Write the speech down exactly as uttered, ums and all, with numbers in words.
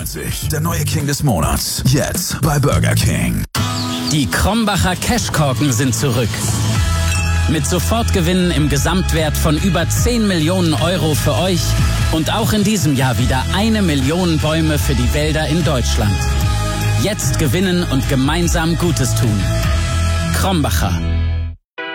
neunzig. Der neue King des Monats. Jetzt bei Burger King. Die Krombacher Cashkorken sind zurück. Mit Sofortgewinnen im Gesamtwert von über zehn Millionen Euro für euch und auch in diesem Jahr wieder eine Million Bäume für die Wälder in Deutschland. Jetzt gewinnen und gemeinsam Gutes tun. Krombacher.